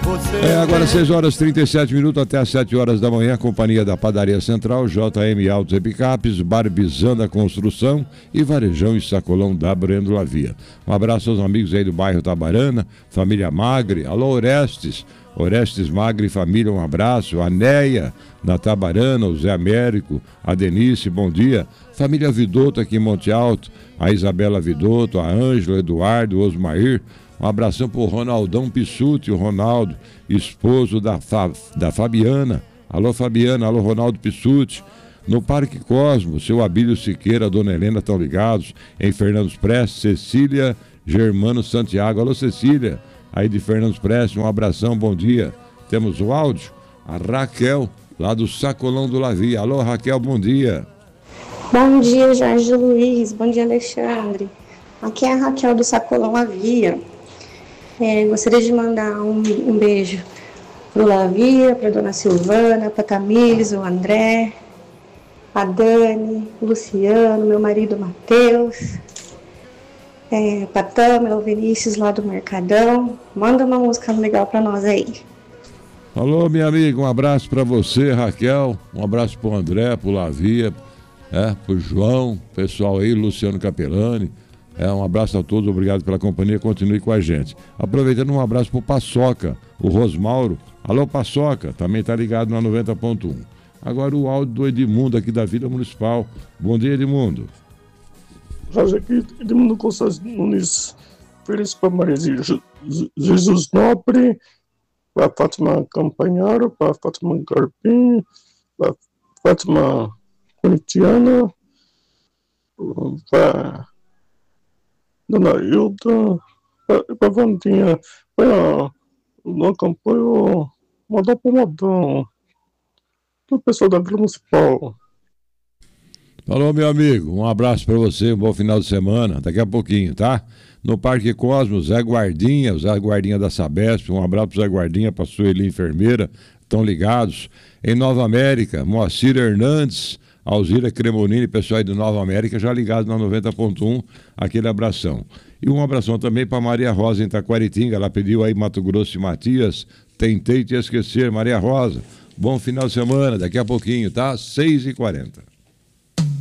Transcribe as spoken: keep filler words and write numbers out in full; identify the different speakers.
Speaker 1: É, agora seis horas e trinta e sete minutos até às sete horas da manhã, companhia da Padaria Central, J M Autos e Picapes, Barbizanda Construção e Varejão e Sacolão da Brendo Lavia. Um abraço aos amigos aí do bairro Tabarana, família Magre, alô Orestes, Orestes Magre família, um abraço, a Neia na Tabarana, o Zé Américo, a Denise, bom dia, família Vidotto aqui em Monte Alto, a Isabela Vidotto, a Ângela, Eduardo, Osmair. Um abração pro Ronaldão Pissuti, o Ronaldo, esposo da, Fa, da Fabiana. Alô, Fabiana, alô, Ronaldo Pissuti. No Parque Cosmo, seu Abílio Siqueira, a Dona Helena estão ligados. Em Fernandes Prestes, Cecília Germano Santiago. Alô, Cecília, aí de Fernandes Prestes, um abração, bom dia. Temos o áudio, a Raquel, lá do Sacolão do Lavia. Alô, Raquel, bom dia.
Speaker 2: Bom dia, Jorge Luiz. Bom dia, Alexandre. Aqui é a Raquel do Sacolão Lavia. É, gostaria de mandar um, um beijo para o Lavia, para a dona Silvana, para a Tamires, o André, a Dani, o Luciano, meu marido Matheus, é, para a Tâmara, o Vinícius lá do Mercadão. Manda uma música legal para nós aí.
Speaker 1: Alô, minha amiga, um abraço para você, Raquel, um abraço para o André, para o Lavia, é, para o João, pessoal aí, Luciano Capelani. É, um abraço a todos, obrigado pela companhia, continue com a gente. Aproveitando, um abraço pro Paçoca, o Rosmauro. Alô, Paçoca, também tá ligado na noventa ponto um. Agora o áudio do Edmundo aqui da Vila Municipal. Bom dia, Edmundo.
Speaker 3: Jorge, aqui, Edmundo Gonçalves Nunes, feliz para Maria Jesus Nobre, para Fátima Campanharo, para Fátima Garpim, para Fátima Corintiana, para Dona Hilda, para a Vandinha, para o campanha, mandar para o modão, do pessoal da Vila Municipal.
Speaker 1: Falou, meu amigo, um abraço para você, um bom final de semana, daqui a pouquinho, tá? No Parque Cosmos, Zé Guardinha, o Zé Guardinha da Sabesp, um abraço para o Zé Guardinha, para a Sueli Enfermeira, estão ligados. Em Nova América, Moacir Hernandes, Alzira Cremonini, pessoal aí do Nova América, já ligado na noventa ponto um, aquele abração. E um abração também para Maria Rosa em Taquaritinga, ela pediu aí Mato Grosso e Matias, tentei te esquecer, Maria Rosa. Bom final de semana, daqui a pouquinho, tá? seis e quarenta.